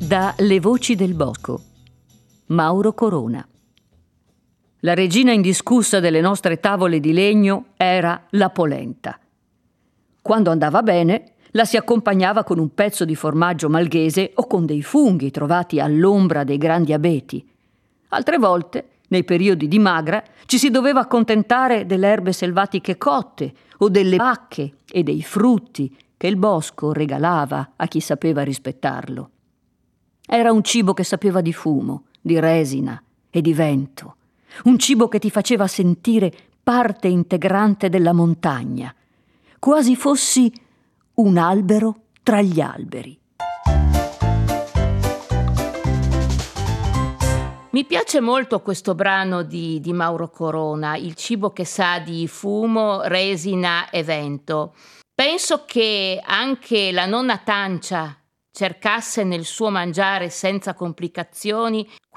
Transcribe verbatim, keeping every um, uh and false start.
Da Le voci del bosco, Mauro Corona. La regina indiscussa delle nostre tavole di legno era la polenta. Quando andava bene, la si accompagnava con un pezzo di formaggio malghese o con dei funghi trovati all'ombra dei grandi abeti. Altre volte, nei periodi di magra, ci si doveva accontentare delle erbe selvatiche cotte o delle bacche e dei frutti che il bosco regalava a chi sapeva rispettarlo. Era un cibo che sapeva di fumo, di resina e di vento. Un cibo che ti faceva sentire parte integrante della montagna, quasi fossi un albero tra gli alberi. Mi piace molto questo brano di, di Mauro Corona, Il cibo che sa di fumo, resina e vento. Penso che anche la nonna Tancia cercasse nel suo mangiare senza complicazioni